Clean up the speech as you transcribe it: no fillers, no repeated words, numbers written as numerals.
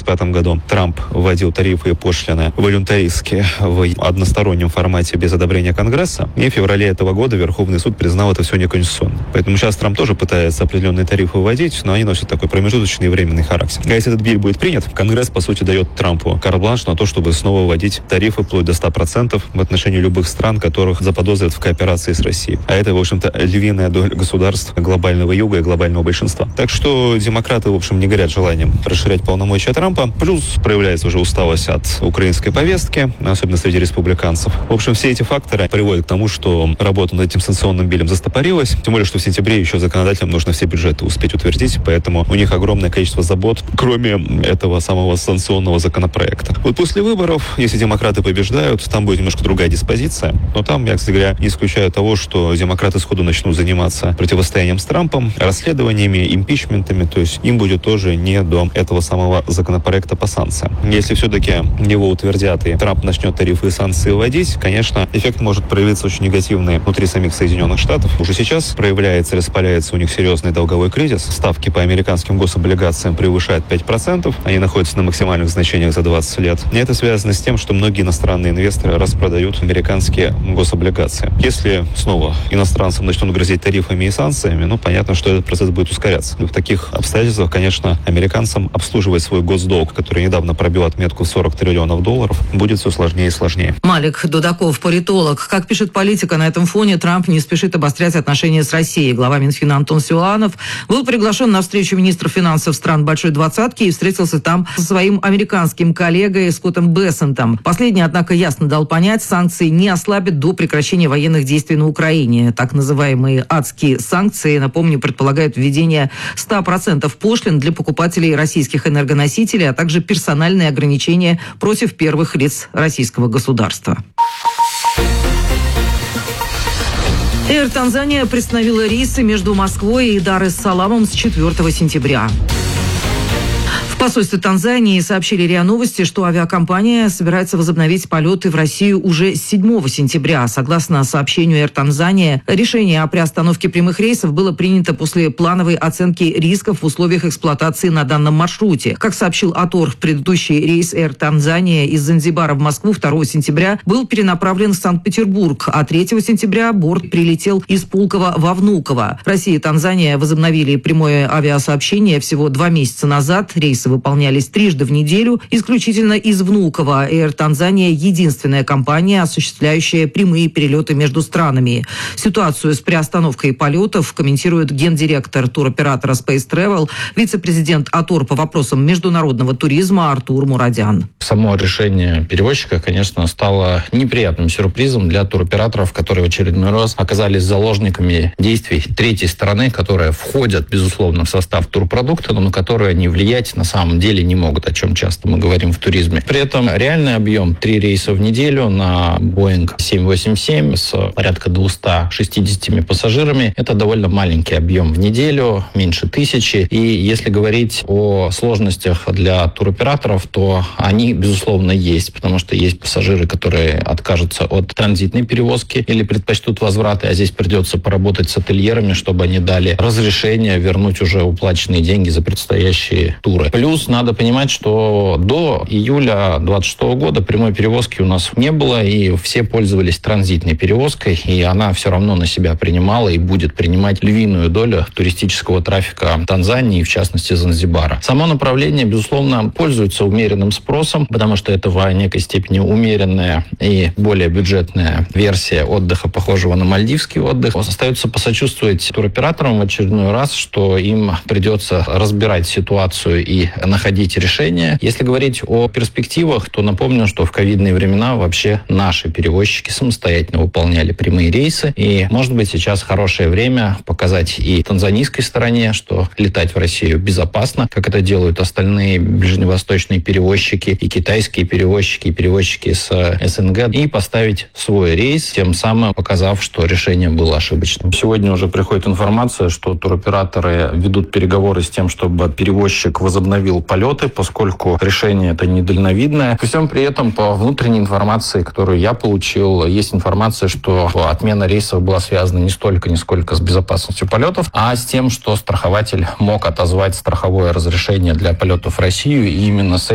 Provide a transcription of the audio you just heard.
2005 году Трамп вводил тарифы и пошлины волюнтаристски в одностороннем формате без одобрения Конгресса. И в феврале этого года Верховный суд признал это все неконституционным. Поэтому сейчас Трамп тоже пытается определенные тарифы вводить, но они носят такой промежуточный и временный характер. А если этот биль будет принят, Конгресс, по сути, дает Трампу карт-бланш на то, чтобы снова вводить тарифы вплоть до 100% в отношении любых стран, которых заподозрят в кооперации с Россией. А это, в общем-то, львиная доля государств глобального юга и глобального большинства. Так что демократы, в общем, не горят желанием расширять полномочия Трампа. Плюс проявляется уже усталость от украинской повестки, особенно среди республиканцев. В общем, все эти факторы приводят к тому, что работа над этим санкционным биллем застопорилась. Тем более, что в сентябре еще законодателям нужно все бюджеты успеть утвердить, поэтому у них огромное количество забот, кроме этого самого санкционного законопроекта. Вот после выборов, если демократы побеждают, там будет немножко другая диспозиция. Но там, я, кстати говоря, не исключаю того, что демократы сходу начнут заниматься противостоянием с Трампом, расследованиями, импичментами. То есть им будет тоже не до этого самого законопроекта по санкциям. Если все-таки его утвердят и Трамп начнет тарифы и санкции вводить, конечно, эффект может проявиться очень негативный внутри самих Соединенных Штатов. Уже сейчас проявляется, распаляется у них серьезный долговой кризис. Ставки по американским гособлигациям превышают 5%. Они находятся на максимальных значениях за 20 лет. И это связано с тем, что многие иностранные инвесторы распродают американские гособлигации. Если снова иностранцам начнут грозить тарифами и санкциями, понятно, что этот процесс будет ускоряться. В таких обстоятельствах, конечно, американцам обслуживать свой госдолг, который недавно пробил отметку в $40 триллионов, будет все сложнее и сложнее. Малик Дудаков, политолог. Как пишет Политика, на этом фоне Трамп не спешит обострять отношения с Россией. Глава Минфина Антон Силуанов был приглашен на встречу министров финансов стран Большой Двадцатки и встретился там со своим американским коллегой Скоттом Бессентом. Последний, однако, ясно дал понять, санкции не ослабят до прекращения военных действий на Украине. Так называемые адские санкции, напомню, предполагают введение 100% пошлин для покупателей российских энергоносителей, а также персональные ограничения против первых лиц российского государства. Air Tanzania приостановила рейсы между Москвой и Дар-эс-Саламом с 4 сентября. В посольстве Танзании сообщили РИА Новости, что авиакомпания собирается возобновить полеты в Россию уже с 7 сентября. Согласно сообщению Air Tanzania, решение о приостановке прямых рейсов было принято после плановой оценки рисков в условиях эксплуатации на данном маршруте. Как сообщил АТОР, предыдущий рейс Air Tanzania из Занзибара в Москву 2 сентября был перенаправлен в Санкт-Петербург, а 3 сентября борт прилетел из Пулково во Внуково. Россия и Танзания возобновили прямое авиасообщение всего 2 месяца назад. Рейсы выполнялись трижды в неделю, исключительно из Внуково. Air Tanzania – единственная компания, осуществляющая прямые перелеты между странами. Ситуацию с приостановкой полетов комментирует гендиректор туроператора Space Travel, вице-президент АТОР по вопросам международного туризма Артур Мурадян. Само решение перевозчика, конечно, стало неприятным сюрпризом для туроператоров, которые в очередной раз оказались заложниками действий третьей стороны, которые входят, безусловно, в состав турпродукта, но на которые они влиять на самом деле не могут, о чем часто мы говорим в туризме. При этом реальный объем 3 рейса в неделю на Boeing 787 с порядка 260 пассажирами. Это довольно маленький объем в неделю, меньше 1000. И если говорить о сложностях для туроператоров, то они, безусловно, есть, потому что есть пассажиры, которые откажутся от транзитной перевозки или предпочтут возвраты, а здесь придется поработать с ательерами, чтобы они дали разрешение вернуть уже уплаченные деньги за предстоящие туры. Плюс надо понимать, что до июля 2026 года прямой перевозки у нас не было, и все пользовались транзитной перевозкой, и она все равно на себя принимала и будет принимать львиную долю туристического трафика Танзании, в частности Занзибара. Само направление, безусловно, пользуется умеренным спросом, потому что это в некой степени умеренная и более бюджетная версия отдыха, похожего на мальдивский отдых. Остается посочувствовать туроператорам в очередной раз, что им придется разбирать ситуацию и находить решения. Если говорить о перспективах, то напомню, что в ковидные времена вообще наши перевозчики самостоятельно выполняли прямые рейсы. И, может быть, сейчас хорошее время показать и танзанийской стороне, что летать в Россию безопасно, как это делают остальные ближневосточные перевозчики, и китайские перевозчики, и перевозчики с СНГ, и поставить свой рейс, тем самым показав, что решение было ошибочным. Сегодня уже приходит информация, что туроператоры ведут переговоры с тем, чтобы перевозчик возобновил полеты, поскольку решение это недальновидное. При всем при этом, по внутренней информации, которую я получил, есть информация, что отмена рейсов была связана не сколько с безопасностью полетов, а с тем, что страхователь мог отозвать страховое разрешение для полетов в Россию, и именно с